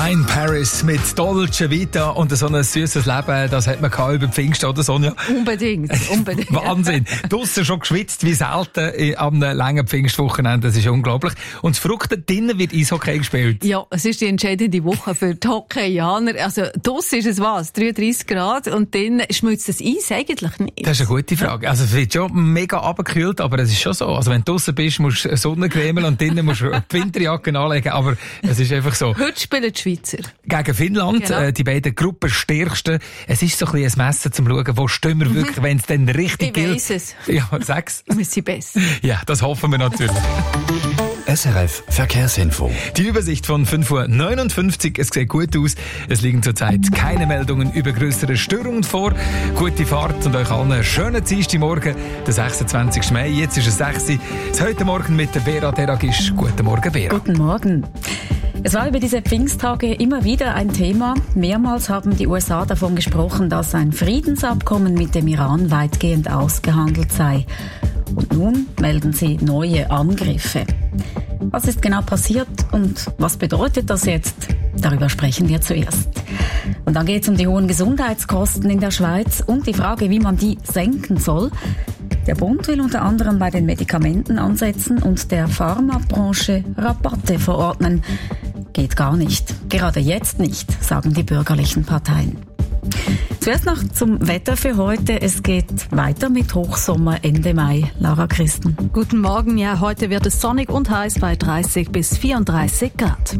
Ein Paris mit Dolce Vita und so ein süßes Leben, das hat man über Pfingsten, oder Sonja? Unbedingt. Wahnsinn. Draussen schon geschwitzt wie selten am langen Pfingstwochenende, das ist unglaublich. Und das Verrückte, drinnen wird Eishockey gespielt. Ja, es ist die entscheidende Woche für die Hockeyaner. Also draussen ist es was? 33 Grad und dann schmilzt das Eis eigentlich nicht. Das ist eine gute Frage. Also es wird schon mega abgekühlt, aber es ist schon so. Also wenn du draussen bist, musst du Sonnencreme und drinnen musst du die Winterjacke anlegen, aber es ist einfach so. Heute spielen die Schweizer. Gegen Finnland, genau. Die beiden Gruppenstärksten. Es ist so ein bisschen ein Messen zum Schauen, wo stehen wir wirklich, wenn es dann richtig gilt. Ich weiss es. Ja, sag's. Wir sind besser. Ja, das hoffen wir natürlich. SRF Verkehrsinfo. Die Übersicht von 5:59 Uhr. Es sieht gut aus. Es liegen zurzeit keine Meldungen über grössere Störungen vor. Gute Fahrt und euch allen einen schönen Dienstagmorgen, den 26. Mai. Jetzt ist es 6 Uhr. Das heute Morgen mit der Vera Deragisch. Guten Morgen, Vera. Guten Morgen. Es war über diese Pfingsttage immer wieder ein Thema. Mehrmals haben die USA davon gesprochen, dass ein Friedensabkommen mit dem Iran weitgehend ausgehandelt sei. Und nun melden sie neue Angriffe. Was ist genau passiert und was bedeutet das jetzt? Darüber sprechen wir zuerst. Und dann geht es um die hohen Gesundheitskosten in der Schweiz und die Frage, wie man die senken soll. Der Bund will unter anderem bei den Medikamenten ansetzen und der Pharmabranche Rabatte verordnen. Geht gar nicht. Gerade jetzt nicht, sagen die bürgerlichen Parteien. Zuerst noch zum Wetter für heute. Es geht weiter mit Hochsommer Ende Mai. Lara Christen. Guten Morgen. Ja, heute wird es sonnig und heiß bei 30 bis 34 Grad.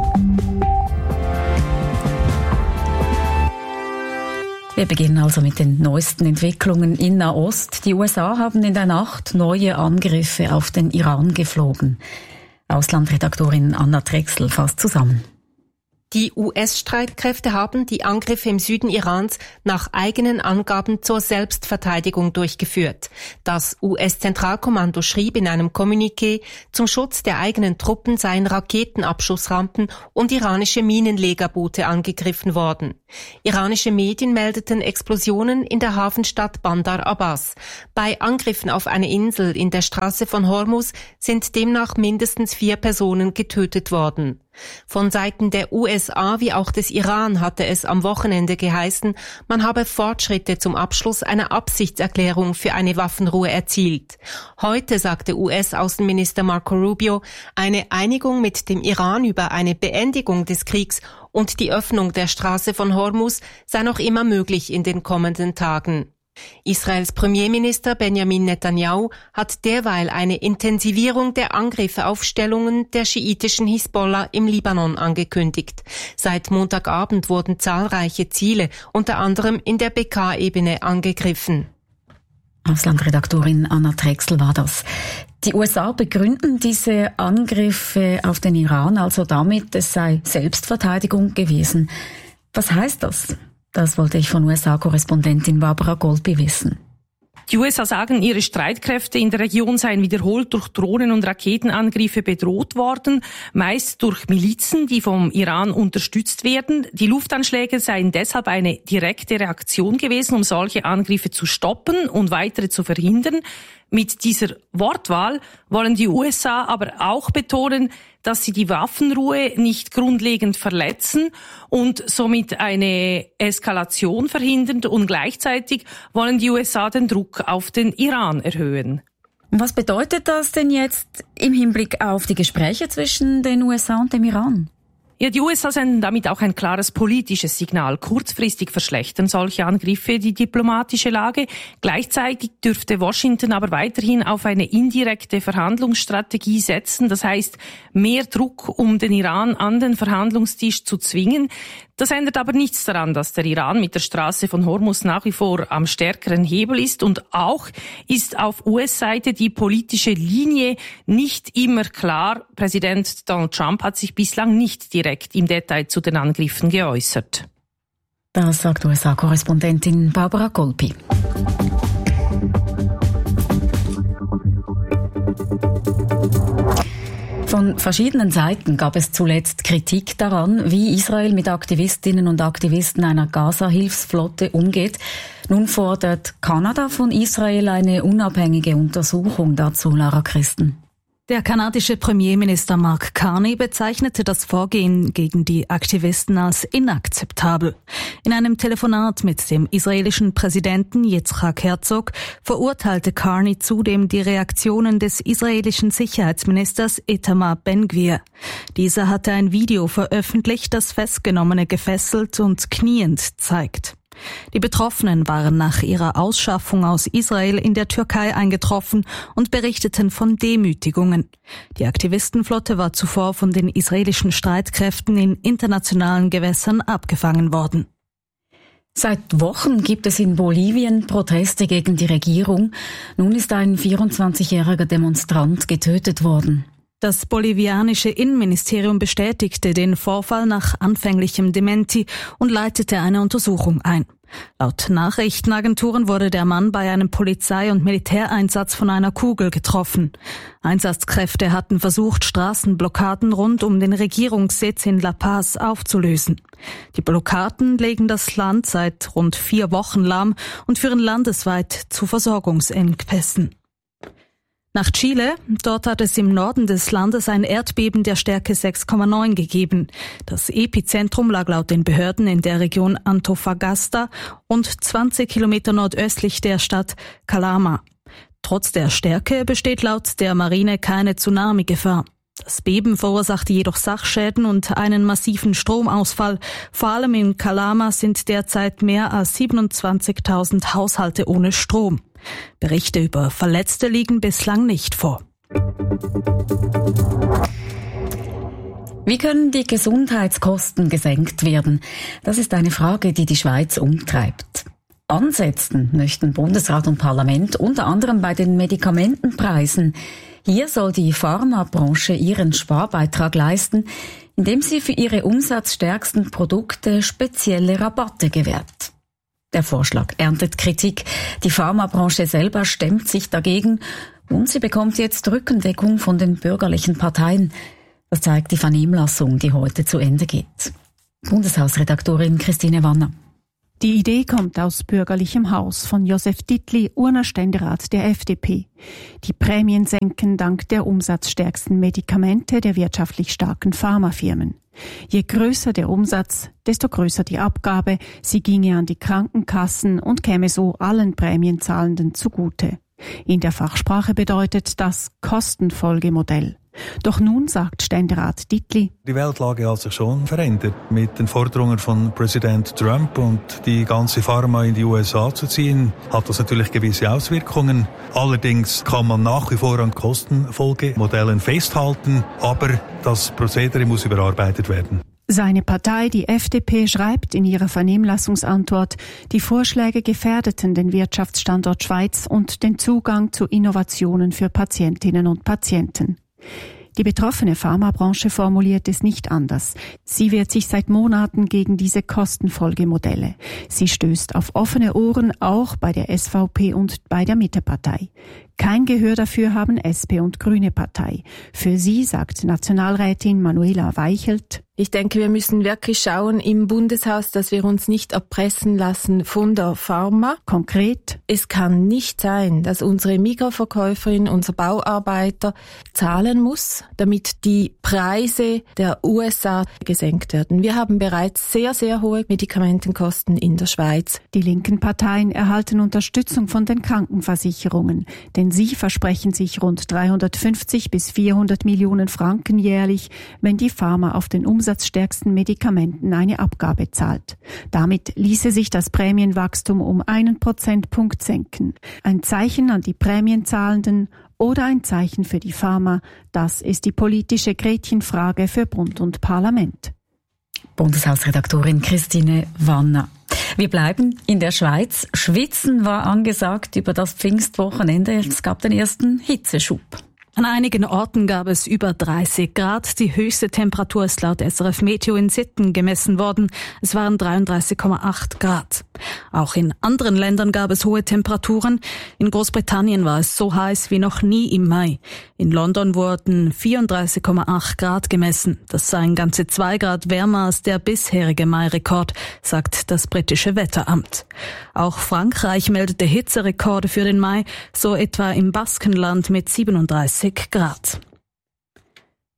Wir beginnen also mit den neuesten Entwicklungen in Nahost. Die USA haben in der Nacht neue Angriffe auf den Iran geflogen. Auslandredaktorin Anna Drechsel fasst zusammen. Die US-Streitkräfte haben die Angriffe im Süden Irans nach eigenen Angaben zur Selbstverteidigung durchgeführt. Das US-Zentralkommando schrieb in einem Kommuniqué, zum Schutz der eigenen Truppen seien Raketenabschussrampen und iranische Minenlegerboote angegriffen worden. Iranische Medien meldeten Explosionen in der Hafenstadt Bandar Abbas. Bei Angriffen auf eine Insel in der Straße von Hormuz sind demnach mindestens 4 Personen getötet worden. Von Seiten der USA wie auch des Iran hatte es am Wochenende geheißen, man habe Fortschritte zum Abschluss einer Absichtserklärung für eine Waffenruhe erzielt. Heute sagte US-Außenminister Marco Rubio, eine Einigung mit dem Iran über eine Beendigung des Kriegs und die Öffnung der Straße von Hormuz sei noch immer möglich in den kommenden Tagen. Israels Premierminister Benjamin Netanyahu hat derweil eine Intensivierung der Angriffe auf Stellungen der schiitischen Hisbollah im Libanon angekündigt. Seit Montagabend wurden zahlreiche Ziele, unter anderem in der Bekaa-Ebene, angegriffen. Auslandredaktorin Anna Drechsel war das. Die USA begründen diese Angriffe auf den Iran also damit, es sei Selbstverteidigung gewesen. Was heißt das? Das wollte ich von USA-Korrespondentin Barbara Golpi wissen. Die USA sagen, ihre Streitkräfte in der Region seien wiederholt durch Drohnen- und Raketenangriffe bedroht worden, meist durch Milizen, die vom Iran unterstützt werden. Die Luftanschläge seien deshalb eine direkte Reaktion gewesen, um solche Angriffe zu stoppen und weitere zu verhindern. Mit dieser Wortwahl wollen die USA aber auch betonen, dass sie die Waffenruhe nicht grundlegend verletzen und somit eine Eskalation verhindern, und gleichzeitig wollen die USA den Druck auf den Iran erhöhen. Was bedeutet das denn jetzt im Hinblick auf die Gespräche zwischen den USA und dem Iran? Ja, die USA senden damit auch ein klares politisches Signal. Kurzfristig verschlechtern solche Angriffe die diplomatische Lage. Gleichzeitig dürfte Washington aber weiterhin auf eine indirekte Verhandlungsstrategie setzen. Das heißt, mehr Druck, um den Iran an den Verhandlungstisch zu zwingen. Das ändert aber nichts daran, dass der Iran mit der Straße von Hormuz nach wie vor am stärkeren Hebel ist, und auch ist auf US-Seite die politische Linie nicht immer klar. Präsident Donald Trump hat sich bislang nicht direkt im Detail zu den Angriffen geäußert. Das sagt USA-Korrespondentin Barbara Golpi. Von verschiedenen Seiten gab es zuletzt Kritik daran, wie Israel mit Aktivistinnen und Aktivisten einer Gaza-Hilfsflotte umgeht. Nun fordert Kanada von Israel eine unabhängige Untersuchung dazu, Lara Christen. Der kanadische Premierminister Mark Carney bezeichnete das Vorgehen gegen die Aktivisten als inakzeptabel. In einem Telefonat mit dem israelischen Präsidenten Yitzhak Herzog verurteilte Carney zudem die Reaktionen des israelischen Sicherheitsministers Itamar Ben-Gvir. Dieser hatte ein Video veröffentlicht, das Festgenommene gefesselt und kniend zeigt. Die Betroffenen waren nach ihrer Ausschaffung aus Israel in der Türkei eingetroffen und berichteten von Demütigungen. Die Aktivistenflotte war zuvor von den israelischen Streitkräften in internationalen Gewässern abgefangen worden. Seit Wochen gibt es in Bolivien Proteste gegen die Regierung. Nun ist ein 24-jähriger Demonstrant getötet worden. Das bolivianische Innenministerium bestätigte den Vorfall nach anfänglichem Dementi und leitete eine Untersuchung ein. Laut Nachrichtenagenturen wurde der Mann bei einem Polizei- und Militäreinsatz von einer Kugel getroffen. Einsatzkräfte hatten versucht, Straßenblockaden rund um den Regierungssitz in La Paz aufzulösen. Die Blockaden legen das Land seit rund 4 Wochen lahm und führen landesweit zu Versorgungsengpässen. Nach Chile, dort hat es im Norden des Landes ein Erdbeben der Stärke 6,9 gegeben. Das Epizentrum lag laut den Behörden in der Region Antofagasta und 20 Kilometer nordöstlich der Stadt Calama. Trotz der Stärke besteht laut der Marine keine Tsunami-Gefahr. Das Beben verursachte jedoch Sachschäden und einen massiven Stromausfall. Vor allem in Calama sind derzeit mehr als 27.000 Haushalte ohne Strom. Berichte über Verletzte liegen bislang nicht vor. Wie können die Gesundheitskosten gesenkt werden? Das ist eine Frage, die die Schweiz umtreibt. Ansetzen möchten Bundesrat und Parlament unter anderem bei den Medikamentenpreisen. Hier soll die Pharmabranche ihren Sparbeitrag leisten, indem sie für ihre umsatzstärksten Produkte spezielle Rabatte gewährt. Der Vorschlag erntet Kritik. Die Pharmabranche selber stemmt sich dagegen und sie bekommt jetzt Rückendeckung von den bürgerlichen Parteien. Das zeigt die Vernehmlassung, die heute zu Ende geht. Bundeshausredaktorin Christine Wanner. Die Idee kommt aus bürgerlichem Haus von Josef Dittli, Urner Ständerat der FDP. Die Prämien senken dank der umsatzstärksten Medikamente der wirtschaftlich starken Pharmafirmen. Je größer der Umsatz, desto größer die Abgabe. Sie ginge an die Krankenkassen und käme so allen Prämienzahlenden zugute. In der Fachsprache bedeutet das Kostenfolgemodell. Doch nun sagt Ständerat Dittli: Die Weltlage hat sich schon verändert. Mit den Forderungen von Präsident Trump und die ganze Pharma in die USA zu ziehen, hat das natürlich gewisse Auswirkungen. Allerdings kann man nach wie vor an Kostenfolgemodellen festhalten, aber das Prozedere muss überarbeitet werden. Seine Partei, die FDP, schreibt in ihrer Vernehmlassungsantwort, die Vorschläge gefährdeten den Wirtschaftsstandort Schweiz und den Zugang zu Innovationen für Patientinnen und Patienten. Die betroffene Pharmabranche formuliert es nicht anders. Sie wehrt sich seit Monaten gegen diese Kostenfolgemodelle. Sie stößt auf offene Ohren, auch bei der SVP und bei der Mittepartei. Kein Gehör dafür haben SP und Grüne Partei. Für sie sagt Nationalrätin Manuela Weichelt: Ich denke, wir müssen wirklich schauen im Bundeshaus, dass wir uns nicht erpressen lassen von der Pharma. Konkret: Es kann nicht sein, dass unsere Mikroverkäuferin, unser Bauarbeiter zahlen muss, damit die Preise der USA gesenkt werden. Wir haben bereits sehr, sehr hohe Medikamentenkosten in der Schweiz. Die linken Parteien erhalten Unterstützung von den Krankenversicherungen, denn sie versprechen sich rund 350 bis 400 Millionen Franken jährlich, wenn die Pharma auf den umsatzstärksten Medikamenten eine Abgabe zahlt. Damit ließe sich das Prämienwachstum um 1 Prozentpunkt senken. Ein Zeichen an die Prämienzahlenden oder ein Zeichen für die Pharma, das ist die politische Gretchenfrage für Bund und Parlament. Bundeshausredaktorin Christine Wanner. Wir bleiben in der Schweiz. Schwitzen war angesagt über das Pfingstwochenende. Es gab den ersten Hitzeschub. An einigen Orten gab es über 30 Grad. Die höchste Temperatur ist laut SRF Meteo in Sitten gemessen worden. Es waren 33,8 Grad. Auch in anderen Ländern gab es hohe Temperaturen. In Großbritannien war es so heiß wie noch nie im Mai. In London wurden 34,8 Grad gemessen. Das seien ganze 2 Grad wärmer als der bisherige Mai-Rekord, sagt das britische Wetteramt. Auch Frankreich meldete Hitzerekorde für den Mai, so etwa im Baskenland mit 37 Grad.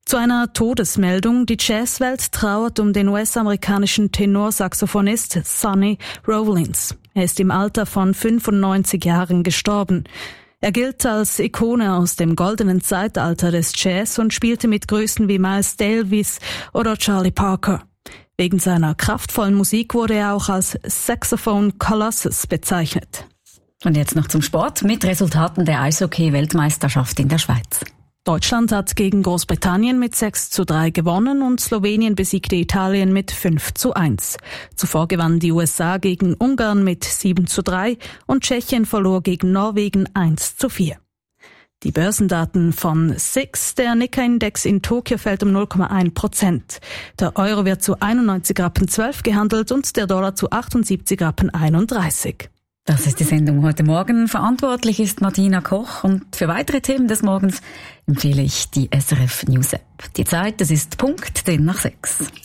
Zu einer Todesmeldung. Die Jazzwelt trauert um den US-amerikanischen Tenorsaxophonist Sonny Rollins. Er ist im Alter von 95 Jahren gestorben. Er gilt als Ikone aus dem goldenen Zeitalter des Jazz und spielte mit Größen wie Miles Davis oder Charlie Parker. Wegen seiner kraftvollen Musik wurde er auch als Saxophone Colossus bezeichnet. Und jetzt noch zum Sport mit Resultaten der Eishockey-Weltmeisterschaft in der Schweiz. Deutschland hat gegen Großbritannien mit 6:3 gewonnen und Slowenien besiegte Italien mit 5:1. Zuvor gewannen die USA gegen Ungarn mit 7:3 und Tschechien verlor gegen Norwegen 1:4. Die Börsendaten von SIX, der Nikkei-Index in Tokio fällt um 0,1%. Der Euro wird zu 91,12 Rappen gehandelt und der Dollar zu 78,31 Rappen. Das ist die Sendung heute Morgen. Verantwortlich ist Martina Koch und für weitere Themen des Morgens empfehle ich die SRF News App. Die Zeit, es ist Punkt 10:06.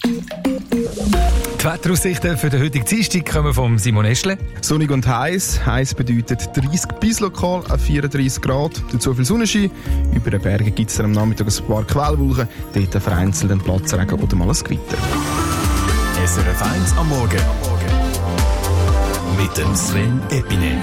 Die Wetteraussichten für den heutigen Dienstag kommen von Simon Eschle. Sonnig und heiß. Heiß bedeutet 30 bis lokal 34 Grad. Dazu viel Sonnenschein. Über den Bergen gibt es am Nachmittag ein paar Quellwolken. Dort vereinzelt ein Platzregen oder mal ein Gewitter. SRF 1 am Morgen. Mit dem Sven Epine.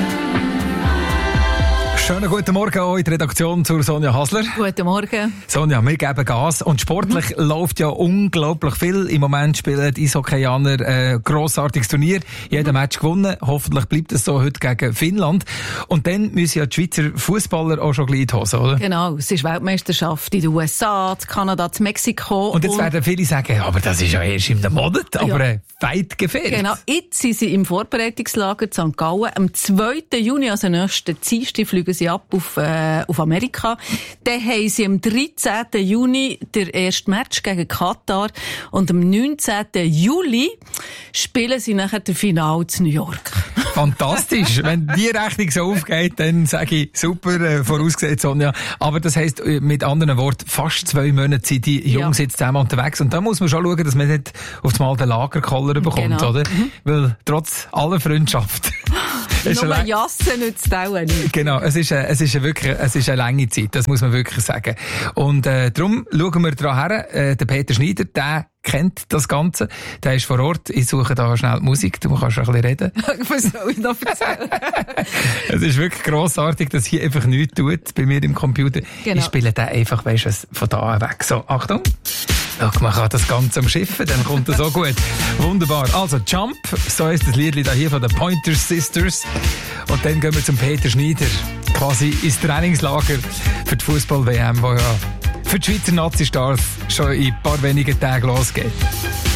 Schönen guten Morgen auch in die Redaktion zur Sonja Hasler. Guten Morgen. Sonja, wir geben Gas und sportlich läuft ja unglaublich viel. Im Moment spielen die Eishockeyaner ein grossartiges Turnier. Jeder Match gewonnen. Hoffentlich bleibt es so heute gegen Finnland. Und dann müssen ja die Schweizer Fußballer auch schon gleich in die Hose, oder? Genau, es ist Weltmeisterschaft in den USA, in Kanada, in Mexiko. Und jetzt werden viele sagen, aber das ist ja erst in einem Monat, aber weit gefehlt. Genau, jetzt sind sie im Vorbereitungslager in St. Gallen. Am 2. Juni, also nächsten Dienstag, fliegen sie ab auf Amerika. Dann haben sie am 13. Juni den ersten Match gegen Katar und am 19. Juli spielen sie nachher das Finale in New York. Fantastisch. Wenn die Rechnung so aufgeht, dann sage ich, super, vorausgesehen, Sonja. Aber das heisst, mit anderen Worten, fast 2 Monate sind die Jungs jetzt zusammen unterwegs. Und da muss man schon schauen, dass man nicht auf einmal den Lagerkoller bekommt, oder? Weil trotz aller Freundschaft. Nur Jassen nützt auch nicht. Genau, es ist eine lange Zeit, das muss man wirklich sagen. Und darum schauen wir daran her, der Peter Schneider, der kennt das Ganze, der ist vor Ort, ich suche da schnell die Musik, du kannst ein bisschen reden. Was soll ich noch erzählen? Es ist wirklich grossartig, dass hier einfach nichts tut bei mir im Computer. Genau. Ich spiele den einfach, weißt du, von da weg. So, Achtung. Ach, man kann das Ganze am Schiffen, dann kommt das so gut. Wunderbar. Also Jump, so ist das Liedli da hier von den Pointer Sisters. Und dann gehen wir zum Peter Schneider, quasi ins Trainingslager für die Fußball-WM, wo ja für die Schweizer Nazi-Stars schon in ein paar wenigen Tagen losgeht.